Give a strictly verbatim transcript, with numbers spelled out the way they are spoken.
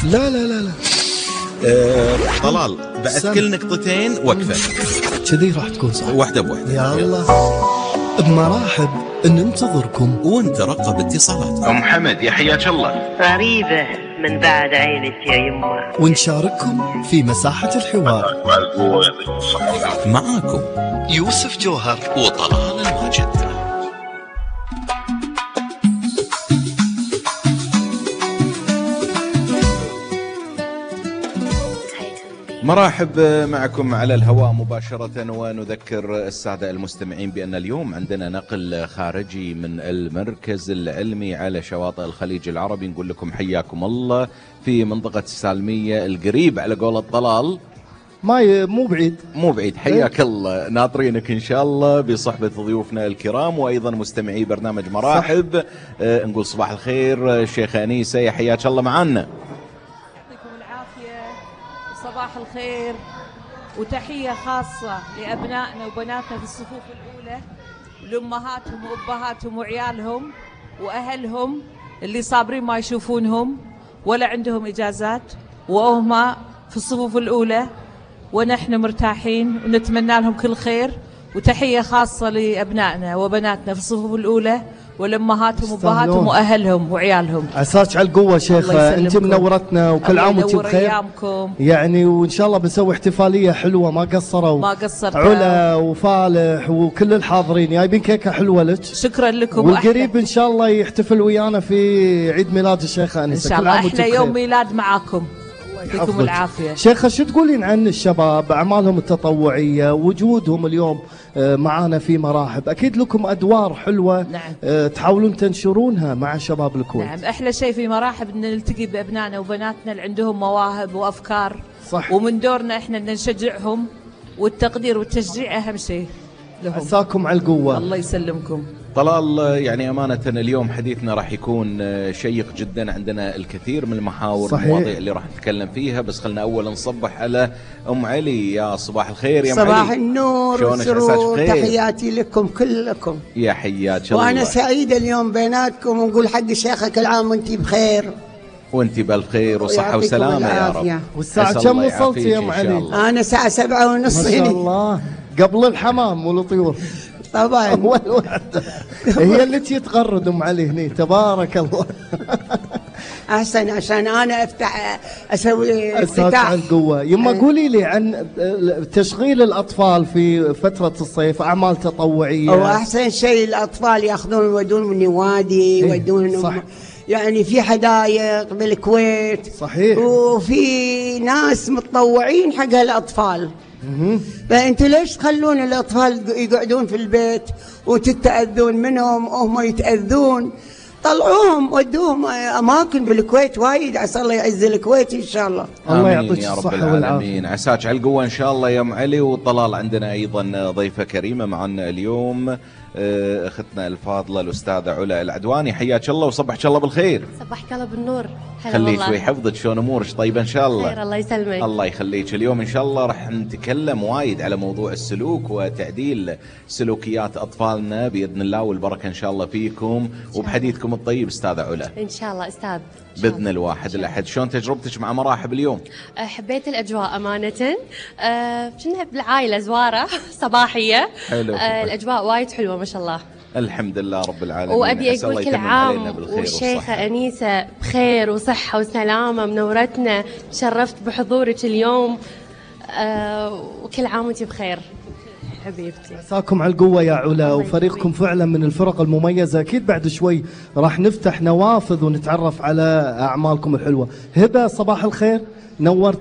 لا لا لا لا أه طلال بعد سم. كل نقطتين وقفة كذي راح تكون صح. واحدة بواحدة. يا الله. بمراحب ننتظركم ونترقب اتصالاتكم. أم حمد يا حياك الله. غريبة من بعد عينك يا يمه. ونشارككم في مساحة الحوار. معاكم يوسف جوهر وطلال الماجد. مرحب معكم على الهواء مباشرة، ونذكر السادة المستمعين بأن اليوم عندنا نقل خارجي من المركز العلمي على شواطئ الخليج العربي. نقول لكم حياكم الله في منطقة السالمية القريب على قول الطلال، ما مو بعيد مو بعيد. حياك الله، ناطرينك إن شاء الله بصحبة ضيوفنا الكرام وأيضا مستمعي برنامج مراحب. آه نقول صباح الخير الشيخ أنيسة، يا حياك الله معنا. صباح الخير وتحية خاصة لأبنائنا وبناتنا في الصفوف الأولى ولأمهاتهم وأبهاتهم وعيالهم وأهلهم اللي صابرين ما يشوفونهم ولا عندهم إجازات وهم في الصفوف الأولى، ونحن مرتاحين ونتمنى لهم كل خير. وتحية خاصة لأبنائنا وبناتنا في الصفوف الأولى ولأمهاتهم وأبهاتهم وأهلهم وعيالهم. عساك على القوة شيخة، أنت منورتنا وكل عام وأنت بخير يعني، وإن شاء الله بنسوي احتفالية حلوة ما قصروا ما قصرت علا وفالح وكل الحاضرين جايبين كيكة حلوة لك. شكرا لكم، والقريب إن شاء الله يحتفل ويانا في عيد ميلاد الشيخة أنسة. إن شاء الله إحنا يوم ميلاد معاكم، يعطيكم العافية. شيخة شو تقولين عن الشباب، أعمالهم التطوعية، وجودهم اليوم معانا في مراحب؟ أكيد لكم أدوار حلوة. نعم. تحاولون تنشرونها مع شباب الكويت. نعم، أحلى شيء في مراحب أن نلتقي بأبنائنا وبناتنا اللي عندهم مواهب وأفكار. صح. ومن دورنا إحنا أن نشجعهم، والتقدير والتشجيع أهم شيء لهم. عساكم على القوة. الله يسلمكم. طلال، يعني أمانة اليوم حديثنا راح يكون شيق جدا، عندنا الكثير من المحاور والمواضيع اللي راح نتكلم فيها، بس خلنا أول نصبح على أم علي. يا صباح الخير يا أم علي. صباح النور والسرور، تحياتي لكم كلكم يا حياك الله. وأنا سعيدة اليوم بيناتكم، ونقول حق شيخك العام وانتي بخير وانتي بالخير وصحة وسلامة يا رب. والساعة كم وصلت يا أم علي؟ أنا الساعة سبعة ونص. ما شاء الله، قبل الحمام والطيور طبعا. أول واحدة هي اللي تغرد أم علي هني، تبارك الله. أحسن عشان أنا أفتح أسوي افتتاح. على القوة. يما قولي لي عن تشغيل الأطفال في فترة الصيف، أعمال تطوعية. هو أحسن شيء الأطفال يأخذون يودون من نوادي، يودون صح. يعني في حدايق بالكويت. صحيح. وفي ناس متطوعين حق الأطفال. فأنتوا ليش تخلون الأطفال يقعدون في البيت وتتأذون منهم وهم يتأذون؟ طلعوهم ودوهم أماكن بالكويت وايد، عسى الله يعز الكويت إن شاء الله. الله يعطيك الصحة والعافية. عساك على القوة إن شاء الله يا أم علي. وطلال عندنا أيضا ضيفة كريمة معنا اليوم، اختنا الفاضله الاستاذه علا العدواني. حياك الله وصبحك الله بالخير. صبحك الله بالنور. خليك ويحفظك، شلون امورك؟ طيبه ان شاء الله؟ خير الله يسلمك. الله يخليك. اليوم ان شاء الله راح نتكلم وايد على موضوع السلوك وتعديل سلوكيات اطفالنا باذن الله، والبركه ان شاء الله فيكم وبحديثكم الطيب استاذه علا. ان شاء الله استاذ. باذن الواحد الاحد. شلون تجربتك مع مراحب اليوم؟ حبيت الاجواء امانه، كنا بالعائله زواره صباحيه. حلو. الاجواء وايد حلوه ما شاء الله. الحمد لله رب العالمين. وأبي أقول كل عام والشيخة أنيسة بخير وصحة وسلامة، منورتنا، شرفت بحضورك اليوم. أه وكل عام وانت بخير حبيبتي. عساكم على القوة يا علا، وفريقكم فعلا من الفرق المميزة. أكيد بعد شوي راح نفتح نوافذ ونتعرف على أعمالكم الحلوة. هبة صباح الخير، نورت.